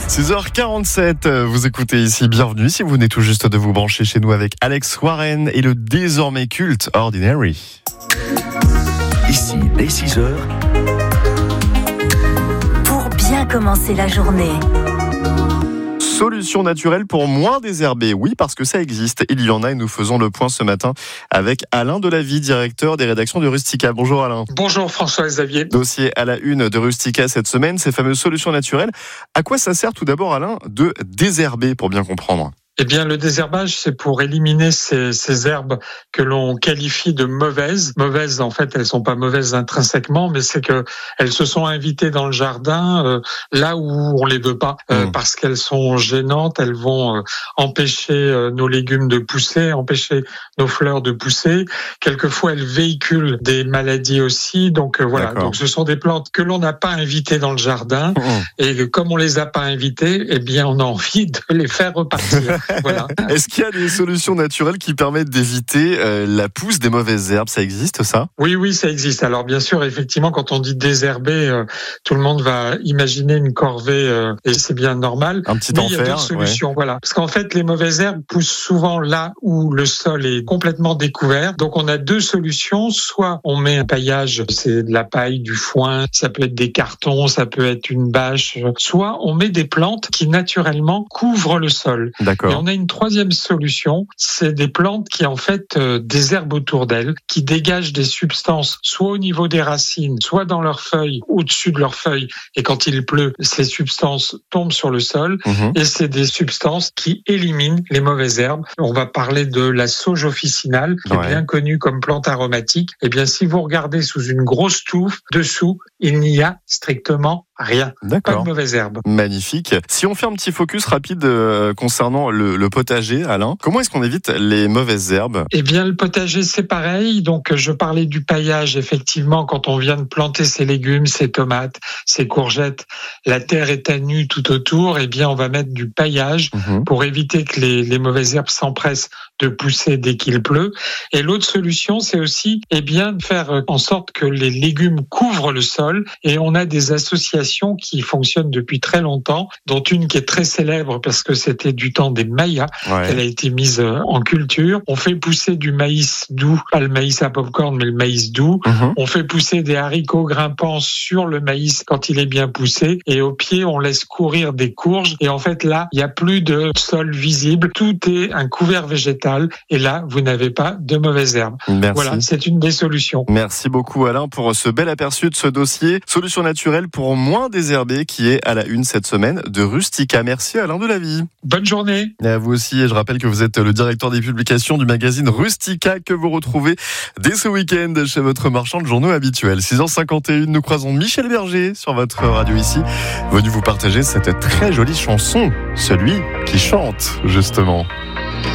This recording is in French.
6h47, vous écoutez ici, bienvenue si vous venez tout juste de vous brancher chez nous avec Alex Warren et le désormais culte Ordinary. Ici, dès 6h. Pour bien commencer la journée. Solution naturelle pour moins désherber. Oui, parce que ça existe. Il y en a et nous faisons le point ce matin avec Alain Delavie, directeur des rédactions de Rustica. Bonjour Alain. Bonjour François-Xavier. Dossier à la une de Rustica cette semaine, ces fameuses solutions naturelles. À quoi ça sert tout d'abord Alain de désherber pour bien comprendre ? Eh bien, le désherbage, c'est pour éliminer ces herbes que l'on qualifie de mauvaises. Mauvaises, en fait, elles sont pas mauvaises intrinsèquement, mais c'est que elles se sont invitées dans le jardin là où on les veut pas, parce qu'elles sont gênantes. Elles vont empêcher nos légumes de pousser, empêcher nos fleurs de pousser. Quelquefois, elles véhiculent des maladies aussi. Donc voilà. D'accord. Donc ce sont des plantes que l'on n'a pas invitées dans le jardin, et comme on les a pas invitées, eh bien, on a envie de les faire repartir. Voilà. Est-ce qu'il y a des solutions naturelles qui permettent d'éviter la pousse des mauvaises herbes ? Ça existe ça ? Oui, ça existe. Alors bien sûr, effectivement, quand on dit désherber, tout le monde va imaginer une corvée et c'est bien normal. Un petit Mais enfer. il y a d'autres solutions, voilà. Parce qu'en fait, les mauvaises herbes poussent souvent là où le sol est complètement découvert. Donc on a deux solutions. Soit on met un paillage, c'est de la paille, du foin, ça peut être des cartons, ça peut être une bâche. Soit on met des plantes qui naturellement couvrent le sol. D'accord. Et on a une troisième solution, c'est des plantes qui en fait désherbent autour d'elles, qui dégagent des substances, soit au niveau des racines, soit dans leurs feuilles, au-dessus de leurs feuilles. Et quand il pleut, ces substances tombent sur le sol. Et c'est des substances qui éliminent les mauvaises herbes. On va parler de la sauge officinale, qui est bien connue comme plante aromatique. Eh bien, si vous regardez sous une grosse touffe, dessous, il n'y a strictement rien. D'accord. Pas de mauvaises herbes. Magnifique. Si on fait un petit focus rapide concernant le potager, Alain, comment est-ce qu'on évite les mauvaises herbes ? Eh bien, le potager, c'est pareil. Donc, je parlais du paillage. Effectivement, quand on vient de planter ses légumes, ses tomates, ses courgettes, la terre est à nu tout autour. Eh bien, on va mettre du paillage pour éviter que les mauvaises herbes s'empressent de pousser dès qu'il pleut. Et l'autre solution, c'est aussi, eh bien, de faire en sorte que les légumes couvrent le sol. Et on a des associations qui fonctionnent depuis très longtemps, dont une qui est très célèbre parce que c'était du temps des Mayas. Elle a été mise en culture. On fait pousser du maïs doux, pas le maïs à popcorn, mais le maïs doux. On fait pousser des haricots grimpants sur le maïs quand il est bien poussé. Et au pied, on laisse courir des courges. Et en fait, là, il n'y a plus de sol visible. Tout est un couvert végétal. Et là, vous n'avez pas de mauvaises herbes. Merci. Voilà, c'est une des solutions. Merci beaucoup Alain pour ce bel aperçu de ce dossier. Solution naturelle pour moins désherber qui est à la une cette semaine de Rustica. Merci Alain Delavie. Bonne journée. Et à vous aussi, et je rappelle que vous êtes le directeur des publications du magazine Rustica que vous retrouvez dès ce week-end chez votre marchand de journaux habituel. 6h51, nous croisons Michel Berger sur votre radio ici, venu vous partager cette très jolie chanson, celui qui chante justement.